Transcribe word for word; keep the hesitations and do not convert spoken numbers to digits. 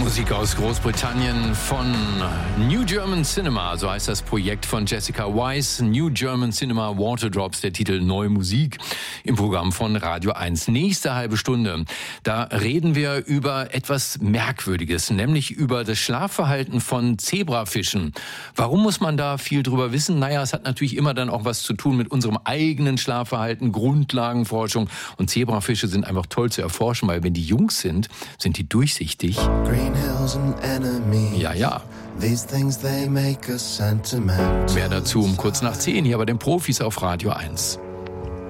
Musik aus Großbritannien von New German Cinema, so heißt das Projekt von Jessica Wise. New German Cinema Waterdrops, der Titel Neue Musik im Programm von Radio eins. Nächste halbe Stunde, da reden wir über etwas Merkwürdiges, nämlich über das Schlafverhalten von Zebrafischen. Warum muss man da viel drüber wissen? Naja, es hat natürlich immer dann auch was zu tun mit unserem eigenen Schlafverhalten, Grundlagenforschung. Und Zebrafische sind einfach toll zu erforschen, weil wenn die Jungs sind, sind die durchsichtig. Ja, ja. Mehr dazu um kurz nach zehn hier bei den Profis auf Radio eins.